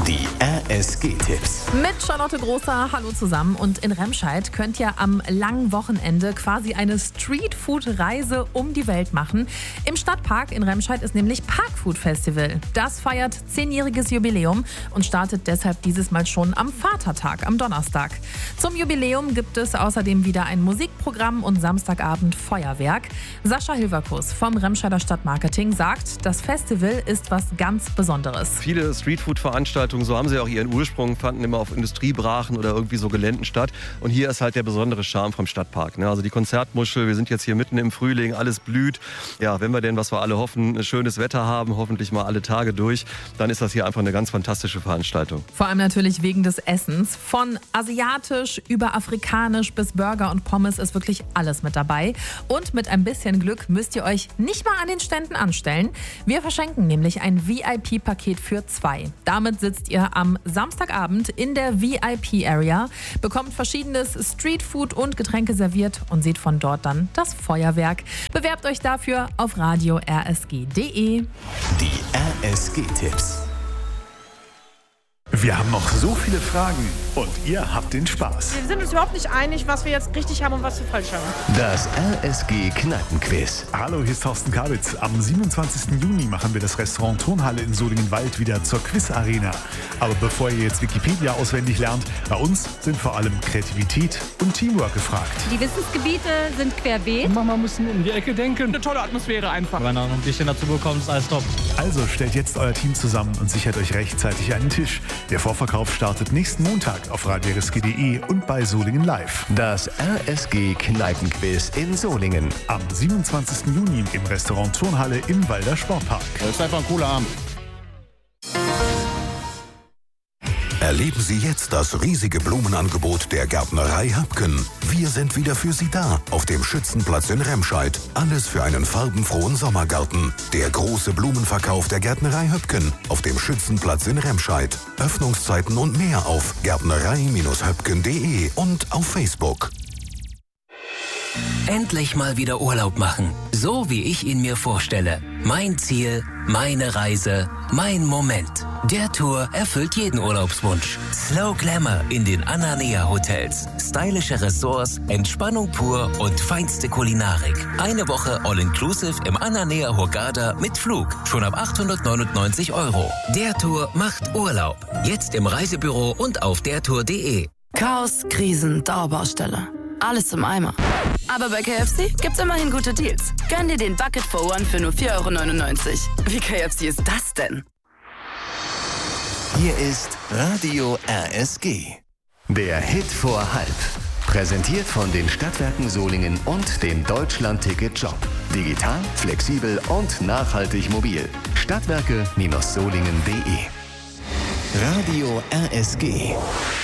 Die RSG-Tipps. Mit Charlotte Großer, hallo zusammen. Und in Remscheid könnt ihr am langen Wochenende quasi eine Streetfood-Reise um die Welt machen. Im Stadtpark in Remscheid ist nämlich Parkfood Festival. Das feiert 10-jähriges Jubiläum und startet deshalb dieses Mal schon am Vatertag, am Donnerstag. Zum Jubiläum gibt es außerdem wieder ein Musikprogramm und Samstagabend Feuerwerk. Sascha Hilverkus vom Remscheider Stadtmarketing sagt, das Festival ist was ganz Besonderes. Viele Streetfood-Veranstaltungen, so haben sie auch ihren Ursprung, fanden immer auf Industriebrachen oder irgendwie so Geländen statt. Und hier ist halt der besondere Charme vom Stadtpark. Also die Konzertmuschel, wir sind jetzt hier mitten im Frühling, alles blüht. Ja, wenn wir denn, was wir alle hoffen, schönes Wetter haben, hoffentlich mal alle Tage durch, dann ist das hier einfach eine ganz fantastische Veranstaltung. Vor allem natürlich wegen des Essens. Von asiatisch über afrikanisch bis Burger und Pommes ist wirklich alles mit dabei. Und mit ein bisschen Glück müsst ihr euch nicht mal an den Ständen anstellen. Wir verschenken nämlich ein VIP-Paket für 2. Damit sitzt ihr am Samstagabend in der VIP-Area, bekommt verschiedenes Streetfood und Getränke serviert und seht von dort dann das Feuerwerk. Bewerbt euch dafür auf radio-rsg.de. Die RSG-Tipps. Wir haben noch so viele Fragen und ihr habt den Spaß. Wir sind uns überhaupt nicht einig, was wir jetzt richtig haben und was wir falsch haben. Das RSG-Kneipenquiz. Hallo, hier ist Thorsten Kabitz. Am 27. Juni machen wir das Restaurant Turnhalle in Solingen-Wald wieder zur Quiz-Arena. Aber bevor ihr jetzt Wikipedia auswendig lernt, bei uns sind vor allem Kreativität und Teamwork gefragt. Die Wissensgebiete sind querbeet. Mama müssen um die Ecke denken. Eine tolle Atmosphäre einfach. Wenn er noch ein bisschen dazu bekommt, ist alles top. Also stellt jetzt euer Team zusammen und sichert euch rechtzeitig einen Tisch. Der Vorverkauf startet nächsten Montag auf radio-rsg.de und bei Solingen Live. Das RSG-Kneipenquiz in Solingen. Am 27. Juni im Restaurant Turnhalle im Walder Sportpark. Das ist einfach ein cooler Abend. Erleben Sie jetzt das riesige Blumenangebot der Gärtnerei Höpken. Wir sind wieder für Sie da, auf dem Schützenplatz in Remscheid. Alles für einen farbenfrohen Sommergarten. Der große Blumenverkauf der Gärtnerei Höpken auf dem Schützenplatz in Remscheid. Öffnungszeiten und mehr auf gärtnerei-höpken.de und auf Facebook. Endlich mal wieder Urlaub machen, so wie ich ihn mir vorstelle. Mein Ziel, meine Reise, mein Moment. Der Tour erfüllt jeden Urlaubswunsch. Slow Glamour in den Ananea Hotels. Stylische Ressorts, Entspannung pur und feinste Kulinarik. Eine Woche All-Inclusive im Ananea Hurghada mit Flug. Schon ab 899 €. Der Tour macht Urlaub. Jetzt im Reisebüro und auf dertour.de. Chaos, Krisen, Dauerbaustelle. Alles im Eimer. Aber bei KFC gibt's immerhin gute Deals. Gönn dir den Bucket for One für nur 4,99 €. Wie KFC ist das denn? Hier ist Radio RSG. Der Hit vor halb. Präsentiert von den Stadtwerken Solingen und dem Deutschland-Ticket-Job. Digital, flexibel und nachhaltig mobil. Stadtwerke-solingen.de. Radio RSG.